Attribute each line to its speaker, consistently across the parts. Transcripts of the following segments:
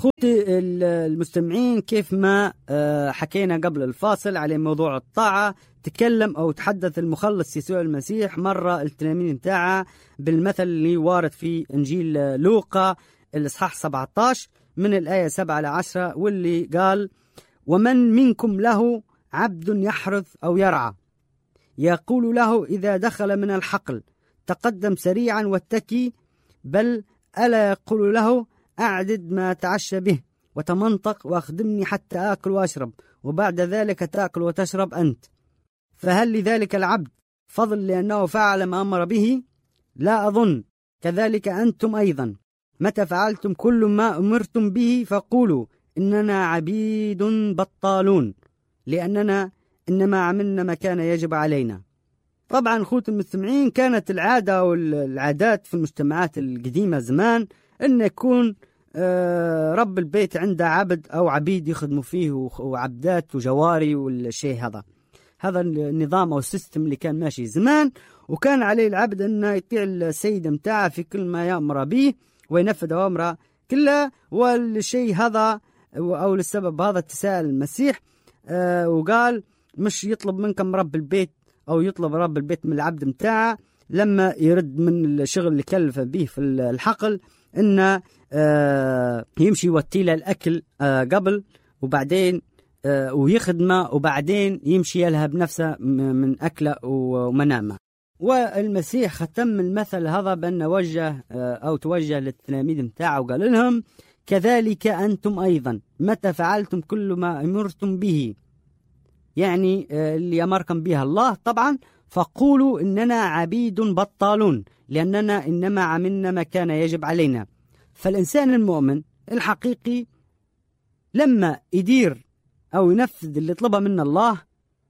Speaker 1: خوتي المستمعين، كيف ما حكينا قبل الفاصل على موضوع الطاعة، تكلم أو تحدث المخلص يسوع المسيح مرة التلاميذ متاعه بالمثل اللي وارد في إنجيل لوقا الإصحاح 17 من الآية 7-10، واللي قال: ومن منكم له عبد يحرث أو يرعى يقول له إذا دخل من الحقل تقدم سريعا واتكي، بل ألا يقول له أعدد ما تعشى به وتمنطق وأخدمني حتى آكل وأشرب، وبعد ذلك تأكل وتشرب أنت؟ فهل لذلك العبد فضل لأنه فعل ما أمر به؟ لا أظن. كذلك أنتم أيضا متى فعلتم كل ما أمرتم به فقولوا إننا عبيد بطالون، لأننا إنما عملنا ما كان يجب علينا. طبعا خوت المستمعين، كانت العادة والعادات في المجتمعات القديمة زمان أن يكون رب البيت عنده عبد أو عبيد يخدموا فيه، وعبدات وجواري والشيء هذا النظام أو السيستم اللي كان ماشي زمان. وكان عليه العبد أنه يطيع السيد متاعه في كل ما يأمر به وينفذ أمره كلها. والشيء هذا أو للسبب هذا تساءل المسيح وقال: مش يطلب منكم رب البيت أو يطلب رب البيت من العبد متاعه لما يرد من الشغل اللي كلف به في الحقل إنه يمشي يوتيله الأكل قبل، وبعدين ويخدمه، وبعدين يمشي يلهب نفسه من أكله ومنامه. والمسيح ختم المثل هذا بأن توجه للتلاميذ متاعه وقال لهم: كذلك أنتم أيضا متى فعلتم كل ما أمرتم به، يعني اللي أمركم به الله طبعا، فقولوا إننا عبيد بطالون لأننا إنما عملنا ما كان يجب علينا. فالإنسان المؤمن الحقيقي لما يدير أو ينفذ اللي طلبه من الله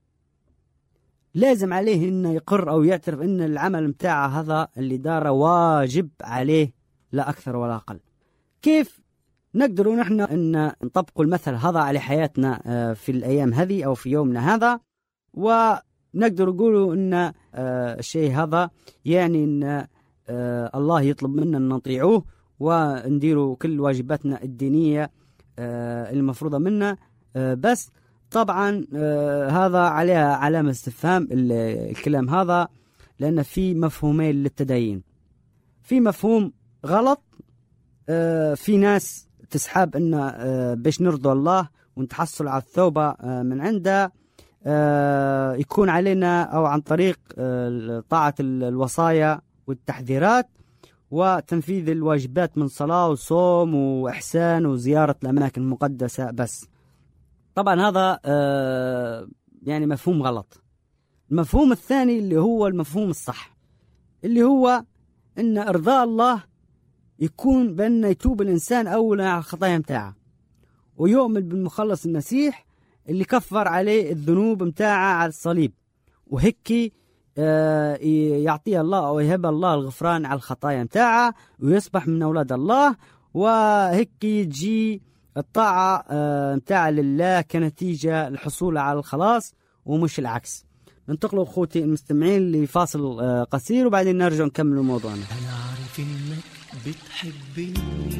Speaker 1: لازم عليه إنه يقر أو يعترف إن العمل متاعه هذا اللي داره واجب عليه، لا أكثر ولا أقل. كيف نقدروا نحن أن نطبق المثل هذا على حياتنا في الأيام هذه أو في يومنا هذا، ونقدر نقولوا أن الشيء هذا يعني أن الله يطلب منا أن نطيعوه ونديروا كل واجباتنا الدينية المفروضة منا. بس طبعا هذا عليها علامة استفهام الكلام هذا، لأن في مفهومين للتدين. في مفهوم غلط، في ناس تسحب أن باش نرضى الله ونتحصل على الثوبة من عنده يكون علينا أو عن طريق طاعة الوصايا والتحذيرات وتنفيذ الواجبات من صلاة وصوم وإحسان وزيارة الأماكن المقدسة. بس طبعا هذا يعني مفهوم غلط. المفهوم الثاني اللي هو المفهوم الصح، اللي هو أن إرضاء الله يكون بأن يتوب الإنسان أولا على الخطايا متاعه ويؤمن بالمخلص المسيح اللي كفر عليه الذنوب متاعه على الصليب، وهيك يعطيه الله أو يهب الله الغفران على الخطايا متاعه ويصبح من أولاد الله، وهيك يجي الطاعة متاعه لله كنتيجة الحصول على الخلاص ومش العكس. ننتقلوا أخوتي المستمعين لفاصل قصير وبعدين نرجع نكمل موضوعنا.
Speaker 2: أنا عارف إنك بتحبني